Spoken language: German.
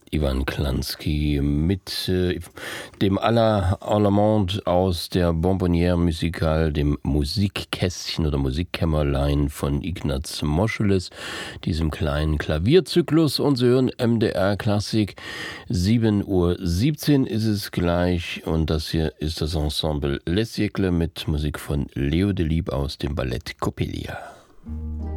Ivan Klansky mit dem Allemande aus der Bonbonnière Musicale, dem Musikkästchen oder Musikkämmerlein von Ignaz Moscheles, diesem kleinen Klavierzyklus. Und Sie hören MDR Klassik, 7:17 Uhr ist es gleich. Und das hier ist das Ensemble Les Siècles mit Musik von Leo Delibes aus dem Ballett Coppelia.